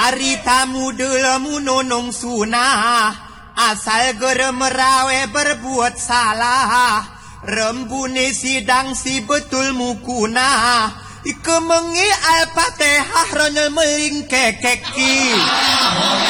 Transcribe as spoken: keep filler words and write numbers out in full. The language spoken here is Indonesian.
Ari tamu delemu nonong sunah, asal ger merawe berbuat salah, rembune sidang si betul mukuna, ike mengi al-fatihah ronyel meling kekeki.